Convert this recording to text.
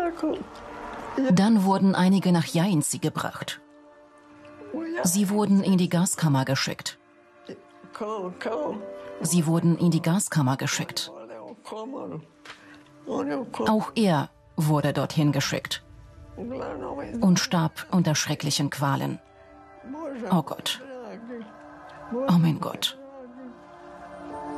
Dann wurden einige nach Jainzi gebracht. Sie wurden in die Gaskammer geschickt. Sie wurden in die Gaskammer geschickt. Auch er wurde dorthin geschickt und starb unter schrecklichen Qualen. Oh Gott. Oh mein Gott.